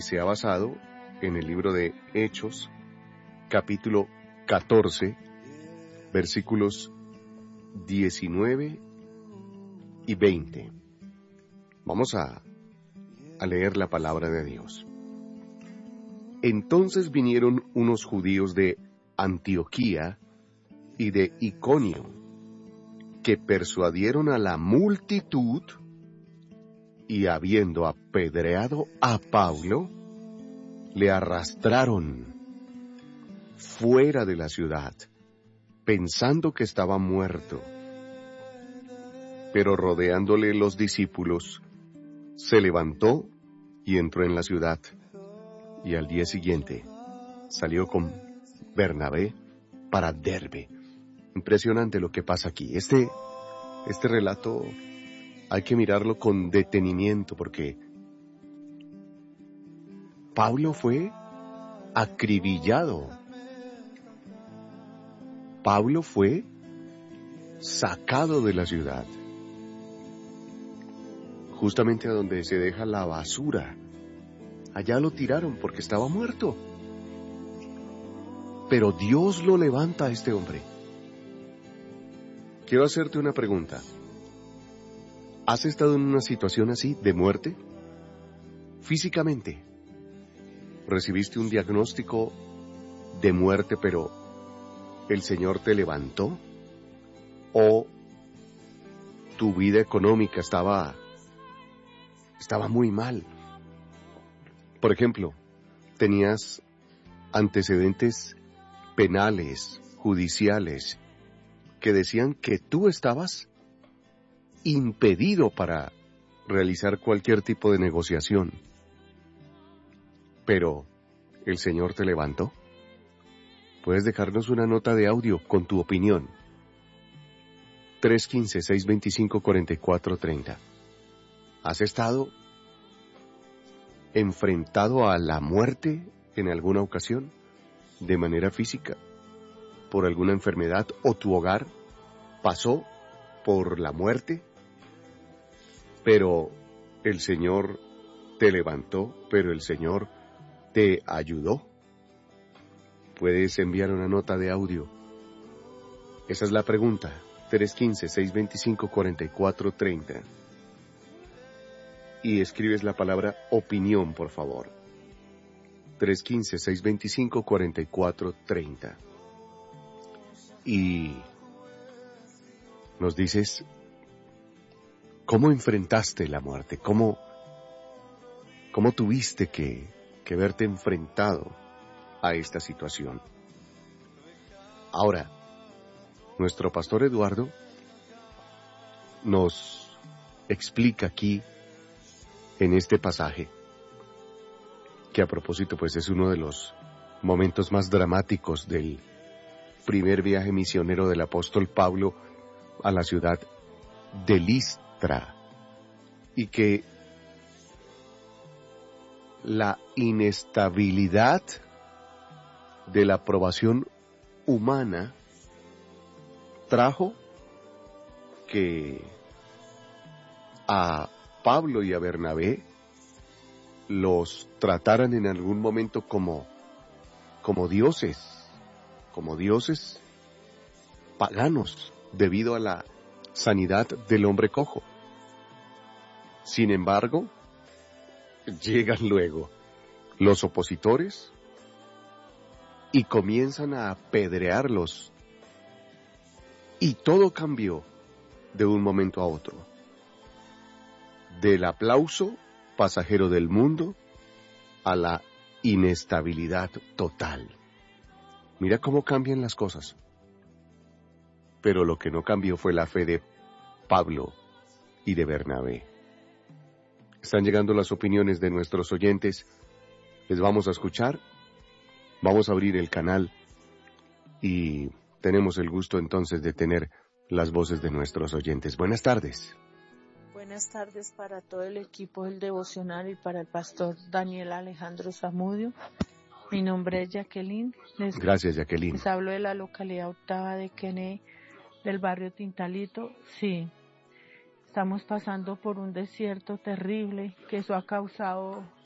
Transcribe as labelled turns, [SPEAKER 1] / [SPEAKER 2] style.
[SPEAKER 1] se ha basado en el libro de Hechos, capítulo 14, versículos 19 y 20. Vamos a leer la palabra de Dios. Entonces vinieron unos judíos de Antioquía y de Iconio, que persuadieron a la multitud, y habiendo apedreado a Pablo, le arrastraron fuera de la ciudad, pensando que estaba muerto. Pero rodeándole los discípulos, se levantó y entró en la ciudad, y al día siguiente salió con Bernabé para Derbe. Impresionante lo que pasa aquí. Este relato hay que mirarlo con detenimiento, porque Pablo fue acribillado. Pablo fue sacado de la ciudad, justamente a donde se deja la basura. Allá lo tiraron porque estaba muerto. Pero Dios lo levanta a este hombre. Quiero hacerte una pregunta. ¿Has estado en una situación así, de muerte? Físicamente. ¿Recibiste un diagnóstico de muerte, pero el Señor te levantó? ¿O tu vida económica estaba muy mal? Por ejemplo, tenías antecedentes penales, judiciales, que decían que tú estabas impedido para realizar cualquier tipo de negociación. Pero el Señor te levantó. Puedes dejarnos una nota de audio con tu opinión. 315-625-4430. ¿Has estado enfrentado a la muerte en alguna ocasión, de manera física, por alguna enfermedad, o tu hogar pasó por la muerte, pero el Señor te levantó, pero el Señor te ayudó? Puedes enviar una nota de audio. Esa es la pregunta. 315-625-4430. Y escribes la palabra opinión, por favor. 315-625-4430. Y nos dices cómo enfrentaste la muerte, cómo tuviste que verte enfrentado a esta situación. Ahora, nuestro pastor Eduardo nos explica aquí, en este pasaje, que a propósito pues es uno de los momentos más dramáticos del primer viaje misionero del apóstol Pablo a la ciudad de Listra, y que la inestabilidad de la aprobación humana trajo que a Pablo y a Bernabé los trataran en algún momento como dioses paganos, debido a la sanidad del hombre cojo. Sin embargo, llegan luego los opositores y comienzan a apedrearlos, y todo cambió de un momento a otro. Del aplauso pasajero del mundo a la inestabilidad total. Mira cómo cambian las cosas. Pero lo que no cambió fue la fe de Pablo y de Bernabé. Están llegando las opiniones de nuestros oyentes. Les vamos a escuchar. Vamos a abrir el canal y tenemos el gusto entonces de tener las voces de nuestros oyentes. Buenas tardes.
[SPEAKER 2] Buenas tardes para todo el equipo del devocional y para el pastor Daniel Alejandro Zamudio. Mi nombre es Jacqueline.
[SPEAKER 1] Gracias, Jacqueline.
[SPEAKER 2] Les hablo de la localidad octava de Quené, del barrio Tintalito. Sí, estamos pasando por un desierto terrible, que eso ha causado